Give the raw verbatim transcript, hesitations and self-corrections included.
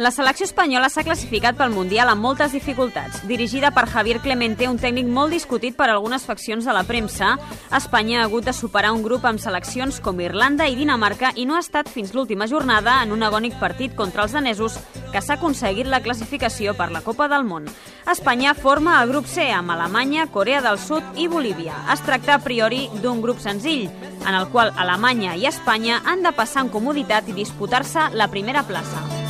La selecció espanyola s'ha classificat pel Mundial amb moltes dificultats. Dirigida per Javier Clemente, un tècnic molt discutit per algunes faccions de la premsa, Espanya ha hagut de superar un grup amb seleccions com Irlanda i Dinamarca i no ha estat fins l'última jornada en un agònic partit contra els danesos que s'ha aconseguit la classificació per la Copa del Món. Espanya forma el grup C amb Alemanya, Corea del Sud i Bolívia. Es tracta a priori d'un grup senzill, en el qual Alemanya i Espanya han de passar en comoditat i disputar-se la primera plaça.